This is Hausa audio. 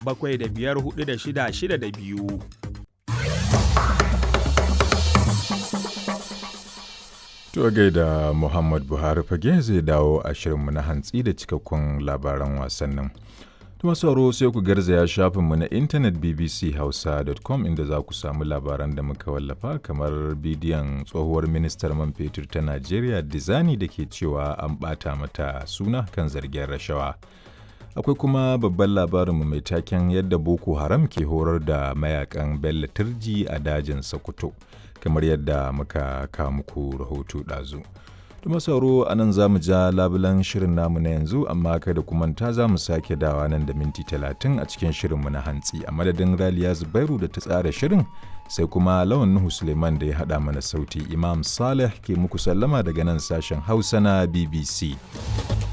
7 da 5, 4 da 6, 6 da 2. To gaida Muhammad Buhari fage zai dawo a shirinmu na hantsi da cikakkun labaran wasannin. Tuma sauro sai ku garzaya shafinmu na intanet bbchausa.com inda za ku samu labaran da muka wallafa kamar bidiyon tsohuwar ministar man fetur ta Najeriya Dizani da ke cewa an ɓata mata suna kan zargin rashawa. Akwai kuma babban labarinmu mai taken yadda Boko Haram ke horar da mayakan Bello Turji a dajin Sokoto, kamar yadda muka kawo muku rahoto ɗazu. Tuma sauro a nan za mu ja labulan shirin namu na yanzu, amma kada ku manta za mu sake dawa nan da minti 30 a cikin shirinmu na hantsi. A madadin Raliya Zubairu da ta tsara shirin, sai kuma Lawan Nuhu Suleiman da ya haɗa mana sauti. Imam Saleh ke muku sallama daga nan sashen Hausa na BBC.